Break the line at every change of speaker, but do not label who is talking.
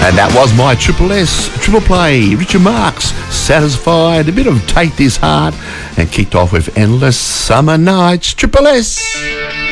And that was my Triple S, Triple Play, Richard Marx, Satisfied, a bit of Take This Heart, and kicked off with Endless Summer Nights, Triple S.